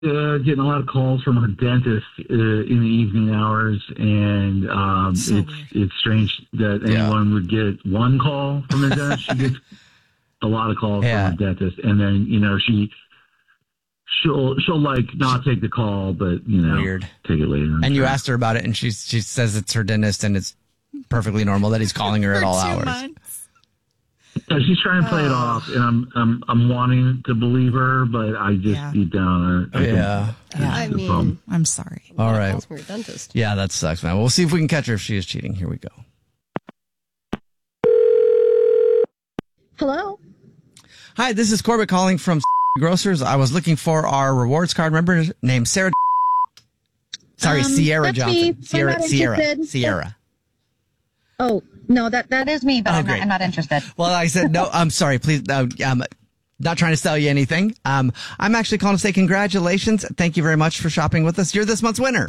getting a lot of calls from her dentist in the evening hours, and it's strange that anyone would get one call from the dentist. She gets a lot of calls from her dentist, and then she'll like not take the call, but Weird. take it later. And you asked her about it, and she says it's her dentist, and it's perfectly normal that he's calling her at all hours. Yeah, she's trying to play it off, and I'm wanting to believe her, but I just deep down, I mean, I'm sorry. All right. From your dentist. Yeah, that sucks, man. We'll see if we can catch her if she is cheating. Here we go. Hello. Hi, this is Corbett calling from Grocers. I was looking for our rewards card member named Sarah. Sorry, Sierra Johnson. Sierra. Oh, no, that is me, but I'm not interested. Well, I said, no, I'm sorry. Please, not trying to sell you anything. I'm actually calling to say congratulations. Thank you very much for shopping with us. You're this month's winner.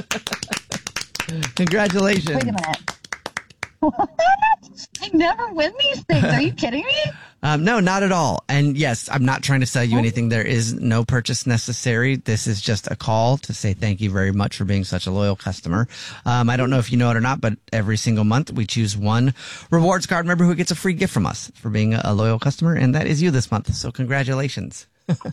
Congratulations. Wait a minute. What? I never win these things. Are you kidding me? No, not at all. And yes, I'm not trying to sell you anything. There is no purchase necessary. This is just a call to say thank you very much for being such a loyal customer. I don't know if you know it or not, but every single month we choose one rewards card member who gets a free gift from us for being a loyal customer, and that is you this month. So congratulations.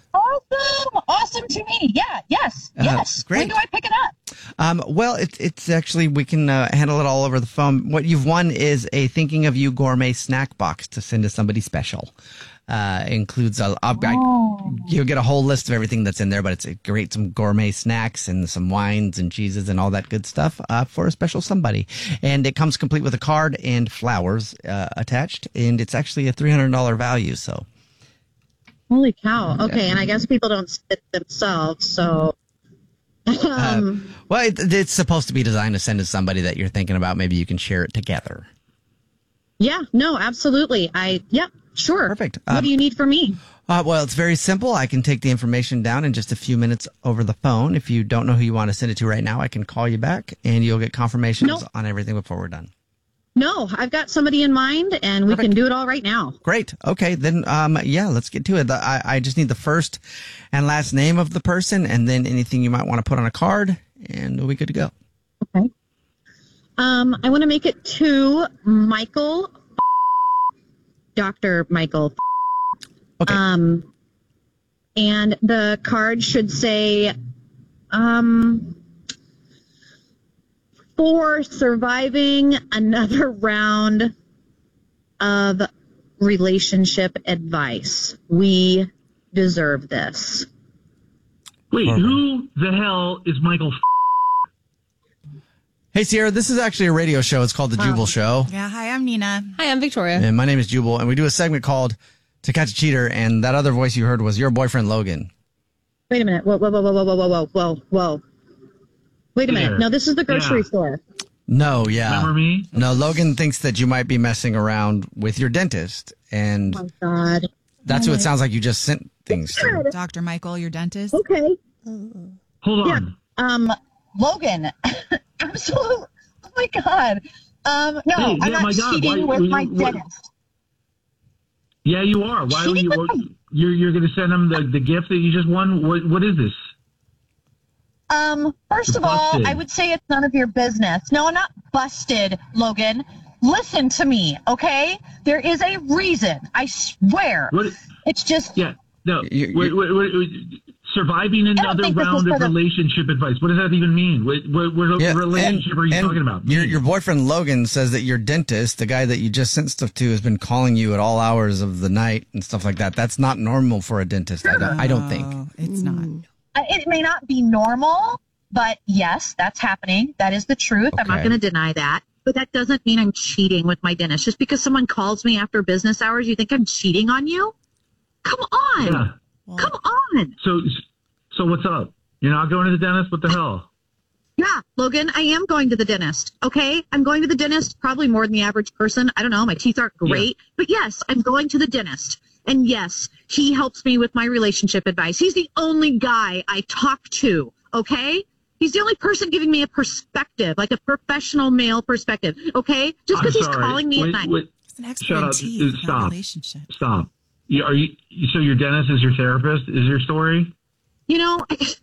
Awesome to me. Yes. Great. When do I pick it up? Well, it's actually, we can handle it all over the phone. What you've won is a Thinking of You gourmet snack box to send to somebody special. Includes you'll get a whole list of everything that's in there, but it's some gourmet snacks and some wines and cheeses and all that good stuff for a special somebody. And it comes complete with a card and flowers attached, and it's actually a $300 value. So. Holy cow. Okay, and I guess people don't sit themselves, so... well, it's supposed to be designed to send to somebody that you're thinking about. Maybe you can share it together. Yeah, no, absolutely. Sure. Perfect. What do you need from me? Well, it's very simple. I can take the information down in just a few minutes over the phone. If you don't know who you want to send it to right now, I can call you back, and you'll get confirmations on everything before we're done. No, I've got somebody in mind, and we can do it all right now. Great. Okay, then, let's get to it. I just need the first and last name of the person, and then anything you might want to put on a card, and we'll be good to go. Okay. I want to make it to Michael, Dr. Michael. Okay. And the card should say, for surviving another round of relationship advice. We deserve this. Wait, who the hell is Michael? Hey, Sierra, this is actually a radio show. It's called The Jubal Show. Yeah, hi, I'm Nina. Hi, I'm Victoria. And my name is Jubal, and we do a segment called To Catch a Cheater, and that other voice you heard was your boyfriend, Logan. Wait a minute. Whoa. Wait a minute. No, this is the grocery store. No, yeah. Remember me? No, Logan thinks that you might be messing around with your dentist, and Oh, my God. that's who it sounds like you just sent things to. Dr. Michael, your dentist. Okay. Hold on. Logan. Absolutely. Oh, my God. No, Hey, I'm not cheating with my dentist. Yeah, you are. Why are you? You're going to send him the gift that you just won? What is this? First of all, I would say it's none of your business. No, I'm not busted, Logan. Listen to me, okay? There is a reason. I swear. It's just... Yeah, no. Surviving another round of relationship advice. What does that even mean? What relationship are you talking about? Your boyfriend, Logan, says that your dentist, the guy that you just sent stuff to, has been calling you at all hours of the night and stuff like that. That's not normal for a dentist, I don't think. It's not. It may not be normal, but yes, that's happening. That is the truth. Okay. I'm not going to deny that. But that doesn't mean I'm cheating with my dentist. Just because someone calls me after business hours, you think I'm cheating on you? Come on. Yeah. Come on. So what's up? You're not going to the dentist? What the hell? Yeah, Logan, I am going to the dentist. Okay? I'm going to the dentist probably more than the average person. I don't know. My teeth aren't great. Yeah. But yes, I'm going to the dentist. And yes, he helps me with my relationship advice. He's the only guy I talk to. Okay? He's the only person giving me a perspective, like a professional male perspective. Okay? Just because he's calling me at night. It's an expert in teeth, not relationship. Stop. So your dentist is your therapist, is your story? You know,